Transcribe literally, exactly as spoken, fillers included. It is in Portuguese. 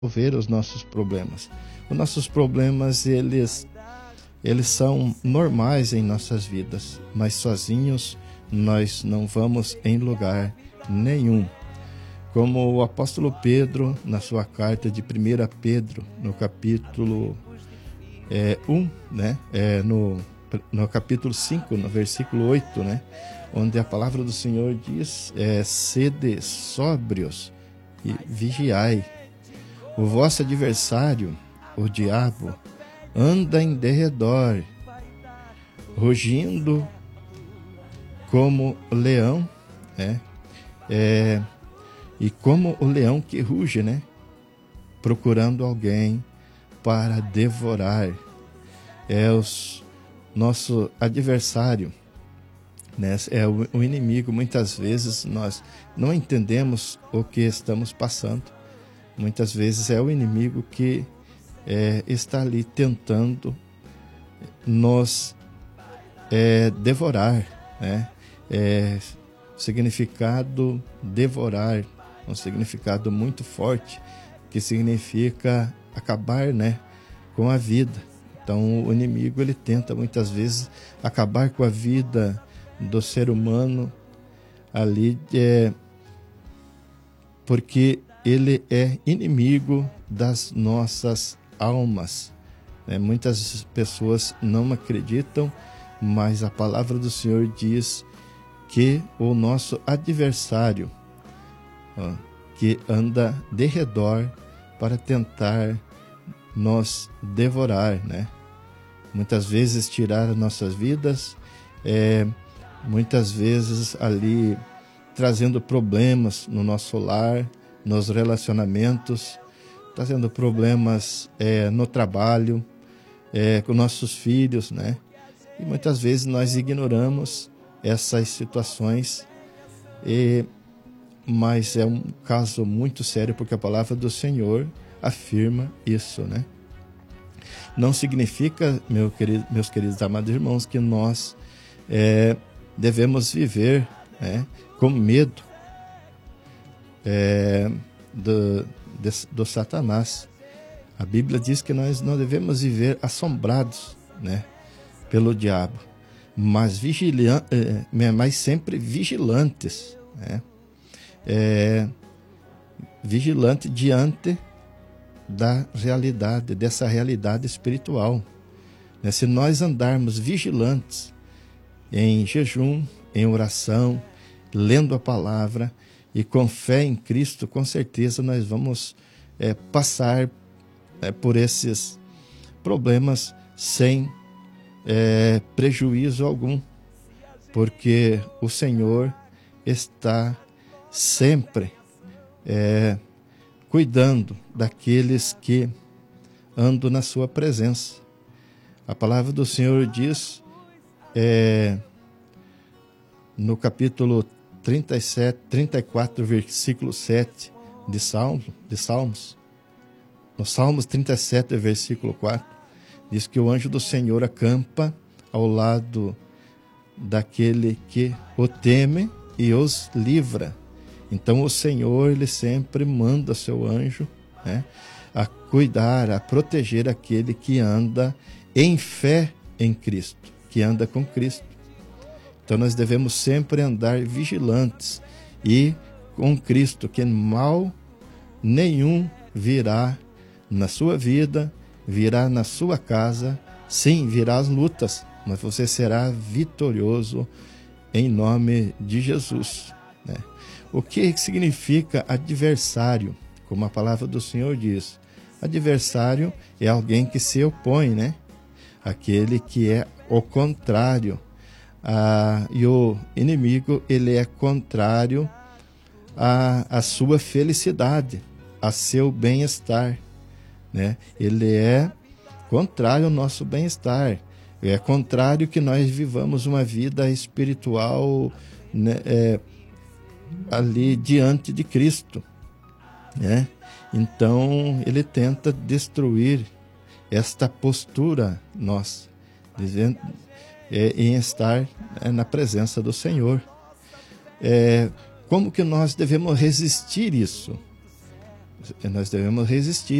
resolver os nossos problemas. Os nossos problemas, eles, eles são normais em nossas vidas, mas sozinhos nós não vamos em lugar nenhum. Como o apóstolo Pedro, na sua carta de primeira Pedro, no capítulo é, um, né? É, no, no capítulo cinco, no versículo oito, né? Onde a palavra do Senhor diz, é, sede sóbrios e vigiai. O vosso adversário, o diabo, anda em derredor, rugindo como leão, né? É, e como o leão que ruge, né? Procurando alguém para devorar. É o nosso adversário, né? É o, o inimigo. Muitas vezes nós não entendemos o que estamos passando. Muitas vezes é o inimigo que é, está ali tentando nos é, devorar, né? É, significado devorar, um significado muito forte, que significa acabar, né, com a vida. Então o inimigo, ele tenta muitas vezes acabar com a vida do ser humano ali, é, porque ele é inimigo das nossas almas, né? Muitas pessoas não acreditam, mas a palavra do Senhor diz que o nosso adversário, ó, que anda de redor para tentar nos devorar, né? Muitas vezes tirar as nossas vidas, é, muitas vezes ali trazendo problemas no nosso lar, nos relacionamentos, trazendo problemas é, no trabalho, é, com nossos filhos, né? E muitas vezes nós ignoramos essas situações, e, mas é um caso muito sério, porque a palavra do Senhor afirma isso, né? Não significa, meu querido, meus queridos amados irmãos, que nós é, devemos viver, né, com medo é, do, de, do Satanás. A Bíblia diz que nós não devemos viver assombrados, né, pelo diabo, mas, vigilan, é, mas sempre vigilantes, né? É, vigilante diante da realidade, dessa realidade espiritual, né? Se nós andarmos vigilantes em jejum, em oração, lendo a palavra e com fé em Cristo, com certeza nós vamos é, passar é, por esses problemas sem é, prejuízo algum, porque o Senhor está sempre é, cuidando daqueles que andam na sua presença. A palavra do Senhor diz é, no capítulo trinta e sete, trinta e quatro, versículo sete de Salmos, de Salmos, no Salmos trinta e sete, versículo quatro, diz que o anjo do Senhor acampa ao lado daquele que o teme e os livra. Então o Senhor, ele sempre manda seu anjo, né, a cuidar, a proteger aquele que anda em fé em Cristo, que anda com Cristo. Então nós devemos sempre andar vigilantes e com Cristo, que mal nenhum virá na sua vida, virá na sua casa. Sim, virá as lutas, mas você será vitorioso em nome de Jesus, né? O que significa adversário? Como a palavra do Senhor diz, adversário é alguém que se opõe, né? Aquele que é o contrário. Ah, e o inimigo, ele é contrário à, à sua felicidade, a seu bem-estar, né? Ele é contrário ao nosso bem-estar. É contrário que nós vivamos uma vida espiritual, né, é, ali diante de Cristo, né? Então ele tenta destruir esta postura nossa, dizendo, é, em estar é, na presença do Senhor. É, como que nós devemos resistir isso? Nós devemos resistir